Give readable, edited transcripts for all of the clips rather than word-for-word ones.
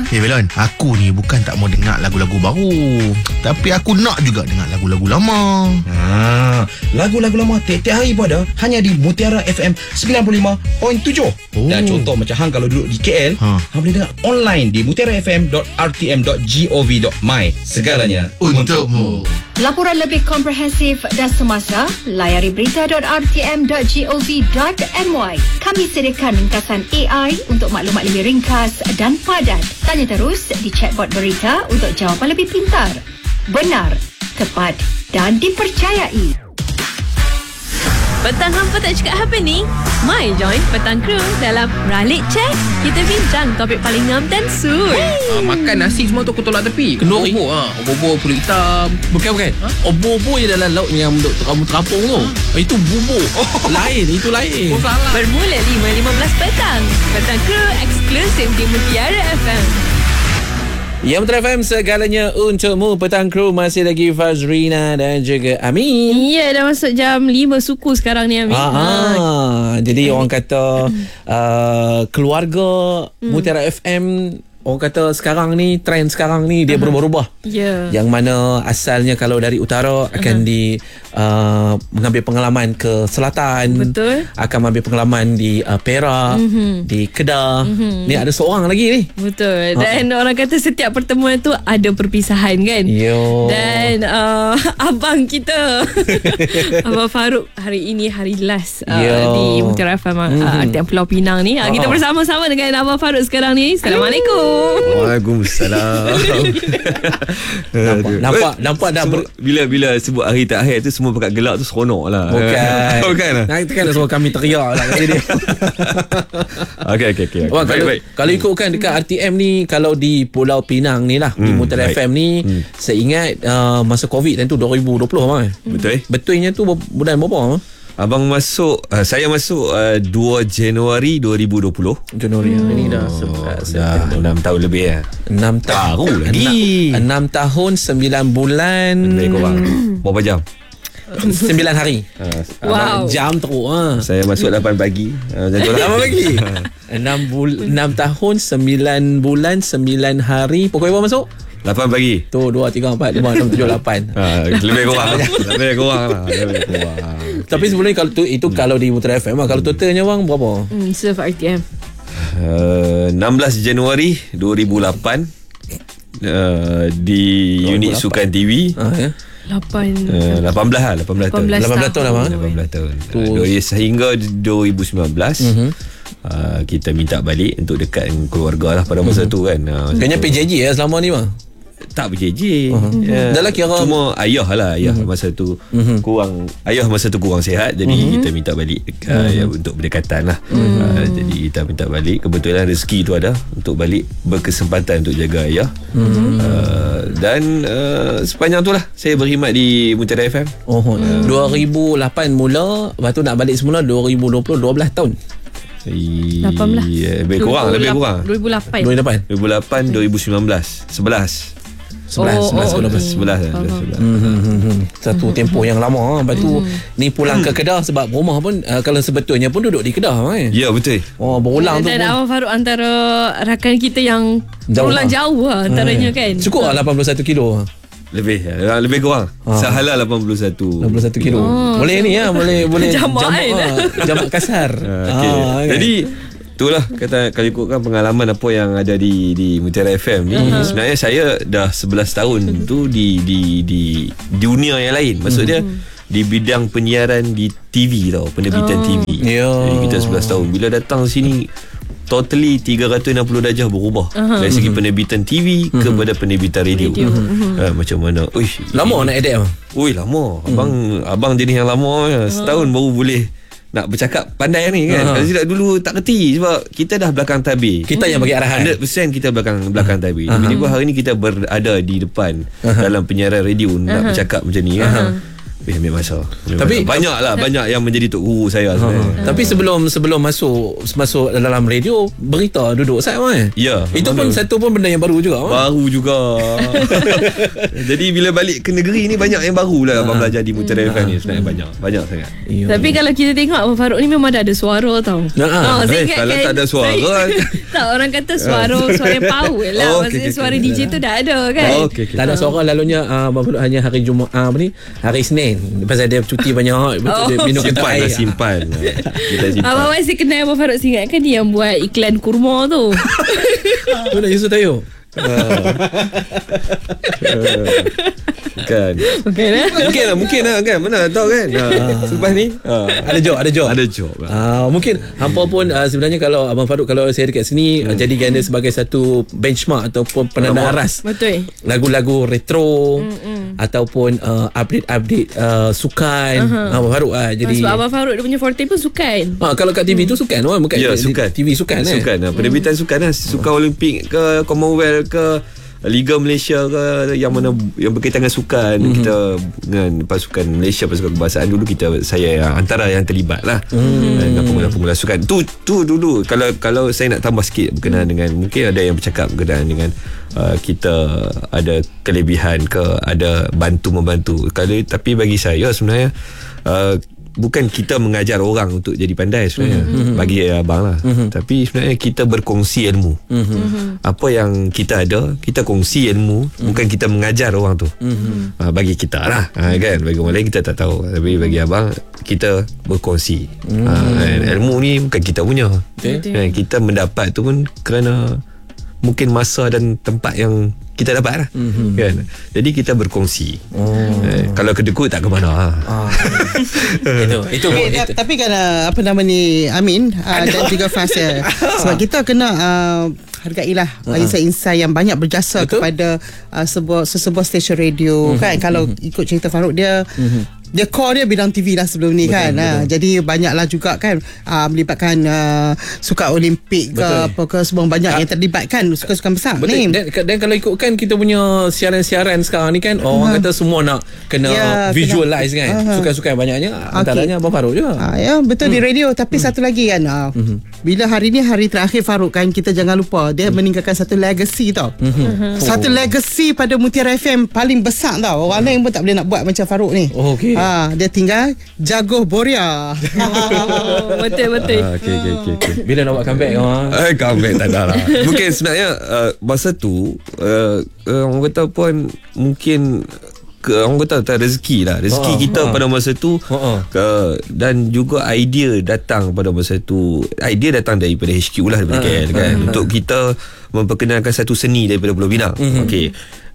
Belon, aku ni bukan tak mau dengar lagu-lagu baru, tapi aku nak juga dengar lagu-lagu lama. Lagu-lagu lama tiap-tiap hari pun ada, hanya di Mutiara FM 95.7. Dan contoh macam hang kalau duduk di KL, hang boleh dengar online di mutiarafm.rtm.gov.my. Segalanya Untukmu. Laporan lebih komprehensif dan semasa, layari berita.rtm.gov.my. Kami sediakan ringkasan AI untuk maklumat lebih ringkas dan padat. Tanya terus di chatbot berita untuk jawapan lebih pintar, benar, tepat dan dipercayai. Petang hampa tak cakap apa ni? Mai join Petang Crew dalam Ralik Chat. Kita bincang topik paling ngam dan sur. Makan nasi semua tu aku tolak tepi. Kenduri. Obor kulit hitam. Bukan. Obor-obor je dalam laut yang untuk terapung tu. Itu bubur. Lain, itu lain. Salah. Bermula 5.15 petang. Petang Crew eksklusif di Mutiara FM. Ya, Mutiara FM, segalanya untukmu. Petang Crew masih lagi Fazrina dan juga Amin. Ya, dah masuk jam 5 suku sekarang ni, Amin. Jadi orang kata keluarga Mutiara FM, orang kata sekarang ni, trend sekarang ni dia berubah-ubah. Ya. Yang mana asalnya kalau dari utara akan mengambil pengalaman ke selatan. Betul. Akan mengambil pengalaman di Perak, di Kedah. Ni ada seorang lagi ni. Betul. Dan orang kata setiap pertemuan tu ada perpisahan kan. Yo. Dan abang kita Abang Farouk hari ini hari last di Mutiara FM RTM Pulau Pinang ni. Kita bersama-sama dengan Abang Farouk sekarang ni. Assalamualaikum. Waalaikumsalam. Nampak dah bila sebut hari terakhir tu semua pakat gelak tu seronok lah. Bukan lah. Nanti kan suruh kami teriak lah kat sini. Okey. Baik. Kalau ikutkan dekat RTM ni, kalau di Pulau Pinang ni lah, di Mutiara FM ni, saya ingat masa Covid tu 2020 bang. Betul. Betulnya tu bulan berapa bang? Abang masuk, saya masuk 2 Januari 2020. Januari ini dah 6 tahun lebih ya. 6 tahun Baru lagi. 6 tahun 9 bulan. Lebih kurang. Berapa jam? 9 hari. Wow. Jam teruk Saya masuk 8 pagi. Macam tu lah. 8 pagi. 6 tahun 9 bulan 9 hari. Pukul berapa masuk? 8 pagi. Tu 2, 3, 4, 5, 6, 7, 8. Lebih kurang lah. Lebih kurang. Tapi sebenarnya kalau tu, itu kalau di Mutiara FM lah. Kalau totalnya bang berapa? Serve RTM 16 Januari 2008 di unit Sukan TV. 18 lah. 18 tahun. 18 tahun lah bang. 18 tahun. Sehingga 2019 kita minta balik untuk dekat keluarga lah pada masa tu kan. Kayaknya PJJ lah selama ni bang. Tak PJJ. Dah lah kira cuma ayah masa tu kurang sihat, jadi kita minta balik untuk berdekatan lah. Jadi kita minta balik, kebetulan rezeki tu ada untuk balik, berkesempatan untuk jaga ayah. Dan sepanjang tu lah saya berkhidmat di Mutiara FM. 2008 mula, lepas tu nak balik semula 2020, 12 tahun. 18. Lebih kurang 2008 2019 11 Satu tempoh yang lama. Lepas tu ni pulang ke Kedah sebab rumah pun kalau sebetulnya pun duduk di Kedah kan. Ya betul. Berulang tu dan pun. Abang Farouk antara rakan kita yang berulang jauh lah antaranya kan. Cukup lah 81 kilo. Lebih kurang. Sahalah 81 kilo. Boleh ni ya, boleh jamak kasar. Okay. Jadi itulah kata, kalau ikutkan pengalaman apa yang ada di Mutiara FM ni, sebenarnya saya dah 11 tahun tu di dunia yang lain. Maksudnya di bidang penyiaran di TV tau, penerbitan TV. Jadi kita 11 tahun. Bila datang sini totally 360 darjah berubah dari segi penerbitan TV kepada penerbitan radio. Macam mana? Lama nak edit bang? Lama. Abang jenis yang lama. Setahun baru boleh nak bercakap pandai ni kan. Kalau tidak dulu tak kerti sebab kita dah belakang tabir. Kita yang bagi arahan. 100% kita belakang tabir. Jadi hari ni kita berada di depan dalam penyiaran radio nak bercakap macam ni kan. ambil masa. Tapi- banyak yang menjadi tok guru saya sebenarnya. Tapi sebelum masuk dalam radio, berita duduk saya Ya, Itu mana? pun satu pun benda yang baru juga. Baru juga. Jadi bila balik ke negeri ni banyak yang baru lah abang belajar di Mutiara FM ni sebenarnya banyak sangat. Tapi kalau kita tengok Abang Farouk ni memang dah ada suara tau. Saya ingat kalau tak ada suara tak, orang kata suara power lah. Oh, Maksudnya okey, suara okey. DJ tu dah ada kan. Okey. Tak ada suara lalunya Abang Farouk hanya hari Jumaat hari Isnin. Pasal dia cuti banyak, betul dia minum kentang Simpan air. lah simpan. Kita simpan. Abang masih kenal Abang Farouk Singat kan, dia yang buat iklan kurma tu. Tu nak Yusuf Tayo. Kan. Okey lah. Mungkin lah kan. Mana tahu kan. Selepas ni Ada job. ada job lah. Mungkin hampa pun sebenarnya kalau Abang Farouk kalau saya dekat sini jadikan dia sebagai satu benchmark ataupun penanda aras Betul. lagu-lagu retro ataupun update sukan Abang Farouk jadi Sebab Abang Farouk dia punya forte pun sukan. kalau kat TV tu sukan bukan Ya, kat sukan. TV sukan Sukan lah. Penerbitan sukan lah. Sukan Olimpik ke Commonwealth ke Liga Malaysia ke yang mana yang berkaitan dengan sukan. Kita dengan pasukan Malaysia, pasukan kebangsaan dulu saya antara yang terlibat lah dengan pengguna-pengguna sukan tu dulu. Kalau saya nak tambah sikit berkenaan dengan, mungkin ada yang bercakap berkenaan dengan kita ada kelebihan ke, ada bantu-membantu. Tapi bagi saya sebenarnya bukan kita mengajar orang untuk jadi pandai sebenarnya, bagi abang lah. Tapi sebenarnya kita berkongsi ilmu. Apa yang kita ada, kita kongsi ilmu, bukan kita mengajar orang tu. Bagi kita lah kan, bagi orang lain kita tak tahu, tapi bagi abang kita berkongsi. Ilmu ni bukan kita punya. Kita mendapat tu pun kerana mungkin masa dan tempat yang kita dapat lah kan. Jadi kita berkongsi. Kalau kedekut tak ke mana. itu Tapi kan apa nama ni Amin dan juga Fas sebab kita kena hargailah insan-insan yang banyak berjasa kepada sebuah stesen radio kan. Kalau ikut cerita Farouk, dia core dia bidang TV lah sebelum ni betul. Jadi banyaklah juga kan melibatkan sukan Olimpik ke apa ke, semua banyak yang terlibat kan, sukan-sukan besar ni. Dan kalau ikutkan kita punya siaran-siaran sekarang ni kan, orang kata semua nak kena visualize kan. Sukan-sukan banyaknya antaranya Abang Farouk juga. Ya betul, di radio. Tapi satu lagi kan, bila hari ni hari terakhir Farouk kan, kita jangan lupa dia meninggalkan satu legacy tau. Satu legacy pada Mutiara FM paling besar tau. Orang lain pun tak boleh nak buat macam Farouk ni. Okey. Dia tinggal Jaguh Boria. Betul. Okay. Bila nak buat comeback Comeback tak ada lah. Mungkin sebenarnya masa tu orang kata pun mungkin orang kata tak rezeki kita pada masa tu dan juga idea datang pada masa tu. Idea datang daripada HQ lah, daripada KL kan, untuk kita memperkenalkan satu seni daripada Pulau Pinang. Okey.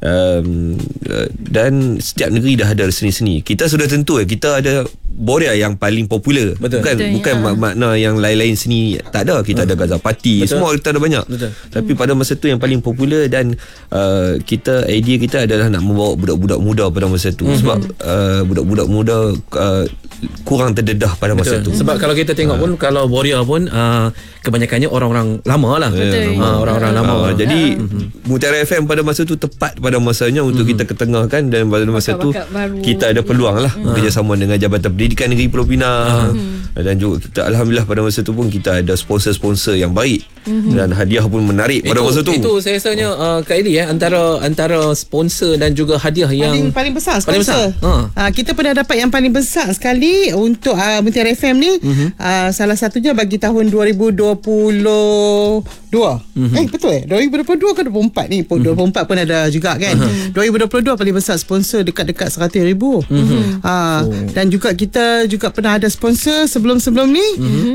Dan setiap negeri dah ada seni-seni. Kita sudah tentu kita ada Boria yang paling popular. Bukan makna yang lain-lain seni tak ada. Kita ada Gazapati, semua kita ada banyak. Tapi pada masa tu yang paling popular dan idea kita adalah nak membawa budak-budak muda pada masa tu. Sebab budak-budak muda kurang terdedah pada masa tu. Sebab kalau kita tengok pun, kalau Boria pun kebanyakannya orang-orang lama lah. Orang-orang lama. Jadi Mutiara FM pada masa tu tepat pada masanya untuk kita ketengahkan, dan pada masa tu kita ada peluang lah bekerjasama dengan Jabatan Pendidikan Negeri Pulau Pinang, dan juga kita alhamdulillah pada masa tu pun kita ada sponsor-sponsor yang baik, dan hadiah pun menarik pada masa tu. Itu saya rasanya Kak Eli antara sponsor dan juga hadiah yang paling besar sponsor. Kita pernah dapat yang paling besar sekali untuk Mutiara FM ni. Salah satunya bagi tahun 2022. Betul 2022 ke 24 ni? 24 pun ada juga kan. 2022 paling besar sponsor, dekat-dekat 100,000. Dan juga kita juga pernah ada sponsor sebelum-sebelum ni.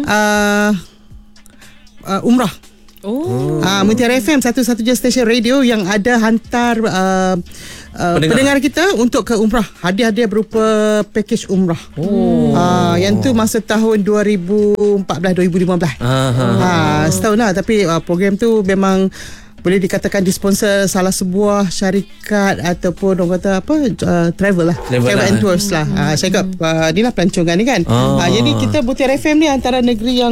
Umrah. Mutiara FM satu-satunya stesen radio yang ada hantar pendengar kita untuk ke umrah. Hadiah-hadiah berupa package umrah. Yang tu masa tahun 2014-2015. Setahun lah. Tapi program tu memang boleh dikatakan disponsor salah sebuah syarikat ataupun orang kata apa, travel and tours lah. Saya kat ni lah pelancongan ni kan. Jadi kita Mutiara FM ni antara negeri yang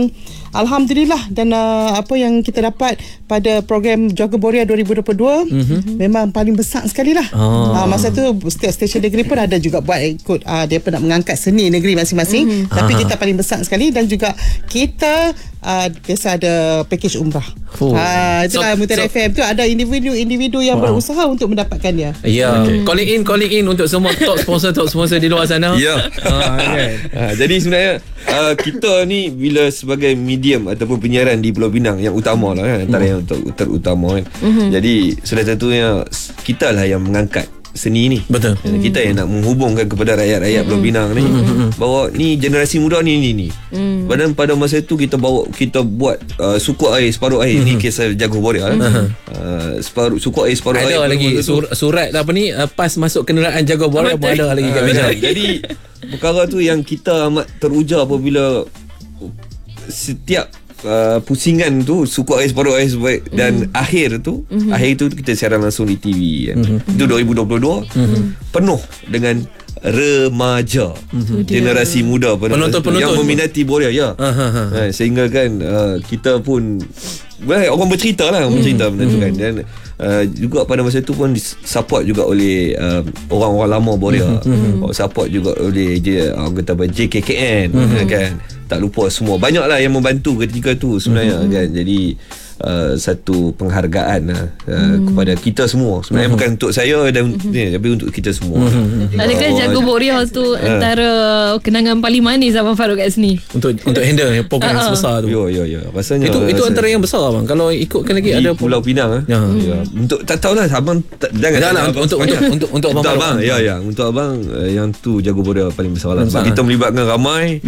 Alhamdulillah. Dan apa yang kita dapat pada program Jaga Boria 2022 memang paling besar sekali lah. Masa tu setiap stesen negeri pun ada juga buat ikut dia pun nak mengangkat seni negeri masing-masing. Tapi kita paling besar sekali. Dan juga kita biasa ada package umrah. Itulah Mutiara FM tu ada individu yang berusaha untuk mendapatkannya. Calling in untuk semua top sponsor di luar sana. Jadi sebenarnya kita ni bila sebagai medium ataupun penyiaran di Pulau Pinang yang utama lah kan, antara yang terutama kan. Jadi sudah tentunya kita lah yang mengangkat seni ni. Betul. Kita yang nak menghubungkan kepada rakyat-rakyat Pulau Pinang ni bahawa ni generasi muda ni. Dan pada masa itu kita buat suku air separuh air. Ni kisah Jaga Boria. Suku air separuh air. Ada lagi surat apa ni, pas masuk kenderaan Jaga Boria pun ada lagi kat meja. Jadi perkara tu yang kita amat teruja apabila setiap pusingan tu suku air separuh air sebaik dan akhir tu kita siaran langsung di TV kan. Itu 2022 penuh dengan remaja, generasi muda penonton yang meminati Boria sehingga kan kita pun orang bercerita benda tu kan. Dan juga pada masa itu pun support juga oleh orang-orang lama Boria, support juga oleh orang kata JKKN kan. Tak lupa semua, banyaklah yang membantu ketika tu sebenarnya kan. Jadi satu penghargaan kepada kita semua sebenarnya, bukan untuk saya dan tapi untuk kita semua. Adakah Jaga Boria tu antara kenangan paling manis Abang Farouk kat sini untuk handle program sebesar tu? Ya rasanya itu antara yang besar bang. Kalau ikutkan lagi di ada Pulau Pinang untuk tak tahulah abang jangan untuk abang Farouk. Ya untuk abang yang tu Jaga Boria paling besar lah. Sebab kita melibatkan ramai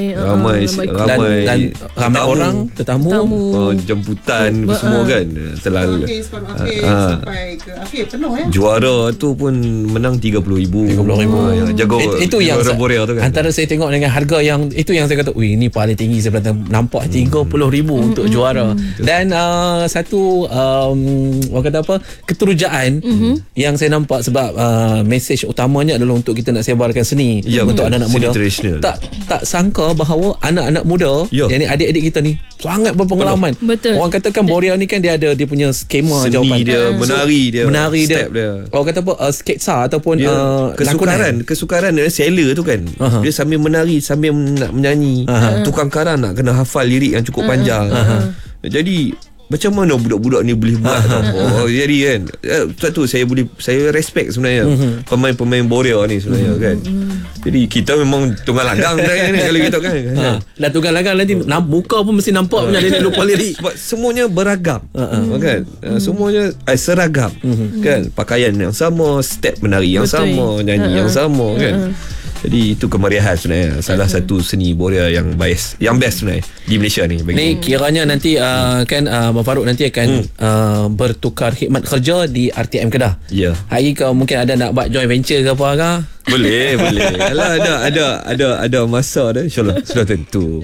dan ramai orang tetamu, jemputan semua kan. Terlalu sampai ke akhir penuh juara tu pun menang 30,000. Jaga itu yang Boria tu kan. Antara saya tengok dengan harga yang itu yang saya kata, ini paling tinggi saya pernah nampak 30,000 untuk juara. Dan satu orang kata apa, keterujaan yang saya nampak sebab mesej utamanya adalah untuk kita nak sebarkan seni untuk anak-anak muda. Tak sangka bahawa anak-anak muda yang ni adik-adik kita ni sangat berpengalaman. Betul. Orang katakan Boria ni kan dia ada dia punya skema seni jawapan dia, menari dia. Orang kata apa, sketsa ataupun kesukaran dia seller tu kan. Dia sambil menari sambil nak menyanyi. Tukang karang nak kena hafal lirik yang cukup panjang. Jadi macam mana budak-budak ni boleh buat jadi kan. Sebab tu saya respect sebenarnya pemain-pemain Boria ni sebenarnya kan. Jadi kita memang tunggal langgang ni kalau kita kan. Dah tunggal langgang nanti muka pun mesti nampak punya dia lupa lirik. Sebab semuanya beragam kan. Semuanya seragam kan. Pakaian yang sama, step menari yang sama, nyanyi yang sama kan. Jadi itu kemeriahan sebenarnya. Salah satu seni Boria yang best sebenarnya di Malaysia ni. Ni kiranya nanti kan Abang Farouk nanti akan bertukar khidmat kerja di RTM Kedah. Hari kau mungkin ada nak buat joint venture ke apa ke? Boleh. Kalau ada masa dah, insya-Allah sudah tentu.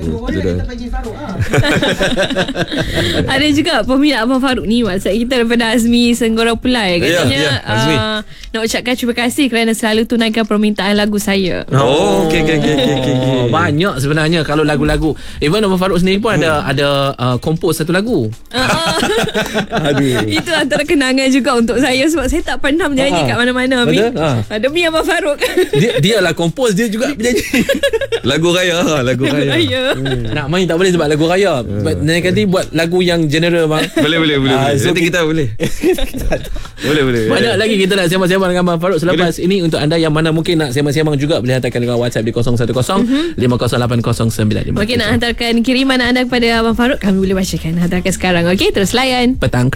Ada juga peminat Abang Farouk ni WhatsApp kita daripada Azmi Senggora Pulai. Katanya nak ucapkan terima kasih kerana selalu tunaikan permintaan lagu saya. Okey. Banyak sebenarnya kalau lagu-lagu. Even Abang Farouk sendiri pun ada kompos satu lagu. Itu antara kenangan juga untuk saya sebab saya tak pernah menyanyi kat mana-mana. Demi Abang Farouk. Dia lah kompos, dia juga penyanyi. Lagu raya. Nak main tak boleh sebab lagu raya. Nanti buat lagu yang general bang. Boleh. Nanti kita boleh. Boleh. Banyak lagi kita nak sembang-sembang dengan Abang Farouk selepas ini. Untuk anda yang mana mungkin nak sembang-sembang juga, boleh hantarkan dengan WhatsApp di 010-508-095. Mungkin nak hantarkan kiriman anda kepada Abang Farouk, kami boleh bacakan. Hantarkan sekarang. Okey, terus layan Petang